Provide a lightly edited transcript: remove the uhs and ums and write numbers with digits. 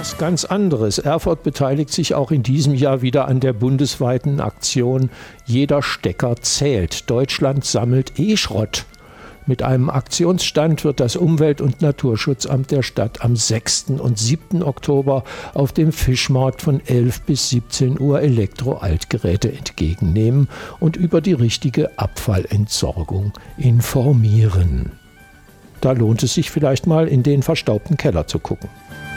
was ganz anderes. Erfurt beteiligt sich auch in diesem Jahr wieder an der bundesweiten Aktion Jeder Stecker zählt. Deutschland sammelt E-Schrott. Mit einem Aktionsstand wird das Umwelt- und Naturschutzamt der Stadt am 6. und 7. Oktober auf dem Fischmarkt von 11 bis 17 Uhr Elektro-Altgeräte entgegennehmen und über die richtige Abfallentsorgung informieren. Da lohnt es sich vielleicht mal in den verstaubten Keller zu gucken.